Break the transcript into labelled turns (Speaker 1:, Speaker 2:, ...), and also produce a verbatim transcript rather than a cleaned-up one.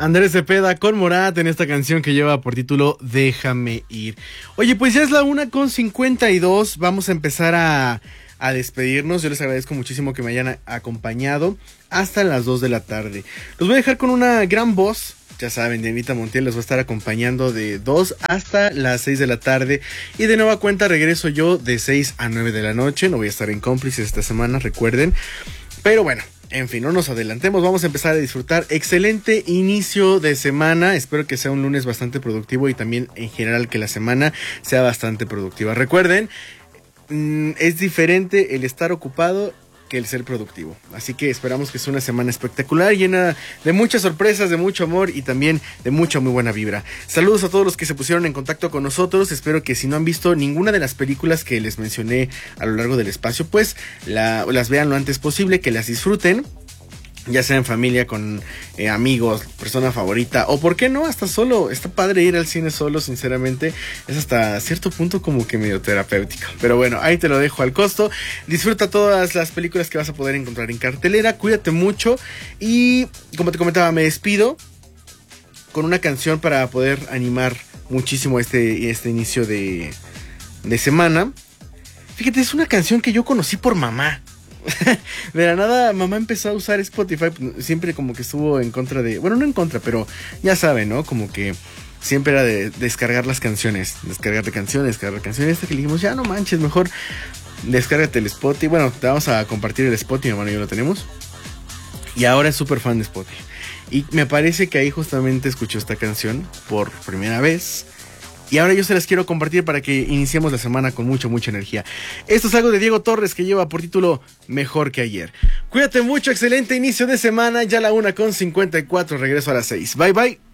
Speaker 1: Andrés Cepeda con Morat en esta canción que lleva por título Déjame ir. Oye, pues ya es la una con cincuenta y dos. Vamos a empezar a, a despedirnos. Yo les agradezco muchísimo que me hayan acompañado hasta las dos de la tarde. Los voy a dejar con una gran voz. Ya saben, Dianita Montiel les va a estar acompañando de dos hasta las seis de la tarde. Y de nueva cuenta regreso yo de seis a nueve de la noche. No voy a estar en Cómplices esta semana, recuerden. Pero bueno, en fin, no nos adelantemos. Vamos a empezar a disfrutar. Excelente inicio de semana. Espero que sea un lunes bastante productivo y también en general que la semana sea bastante productiva. Recuerden, mmm, es diferente el estar ocupado que el ser productivo. Así que esperamos que sea una semana espectacular, llena de muchas sorpresas, de mucho amor y también de mucha muy buena vibra. Saludos a todos los que se pusieron en contacto con nosotros. Espero que si no han visto ninguna de las películas que les mencioné a lo largo del espacio, pues la, las vean lo antes posible, que las disfruten. Ya sea en familia, con eh, amigos, persona favorita, o por qué no, hasta solo. Está padre ir al cine solo, sinceramente. Es hasta cierto punto como que medio terapéutico. Pero bueno, ahí te lo dejo al costo. Disfruta todas las películas que vas a poder encontrar en cartelera. Cuídate mucho. Y como te comentaba, me despido con una canción para poder animar muchísimo este, este inicio de, de semana. Fíjate, es una canción que yo conocí por mamá. De la nada mamá empezó a usar Spotify. Siempre como que estuvo en contra de... Bueno, no en contra, pero ya saben, ¿no? Como que siempre era de descargar las canciones. Descargar de canciones, descargar canciones. Hasta que le dijimos, ya no manches, mejor descárgate el Spotify. Bueno, te vamos a compartir el Spotify, mi hermano y yo lo tenemos. Y ahora es súper fan de Spotify. Y me parece que ahí justamente escuchó esta canción por primera vez. Y ahora yo se las quiero compartir para que iniciemos la semana con mucha, mucha energía. Esto es algo de Diego Torres que lleva por título Mejor que ayer. Cuídate mucho, excelente inicio de semana. Ya la una con cincuenta y cuatro, regreso a las seis. Bye, bye.